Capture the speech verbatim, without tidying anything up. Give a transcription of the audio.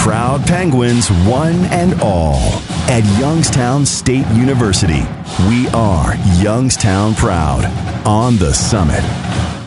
Proud Penguins, one and all. At Youngstown State University, we are Youngstown Proud on the Summit.